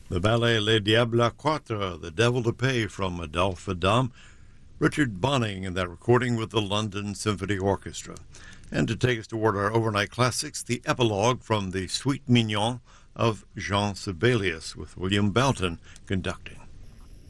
The ballet Les Diables à Quatre, The Devil to Pay from Adolphe Adam, Richard Bonning in that recording with the London Symphony Orchestra. And to take us toward our overnight classics, the epilogue from the Suite Mignon of Jean Sibelius with William Belton conducting.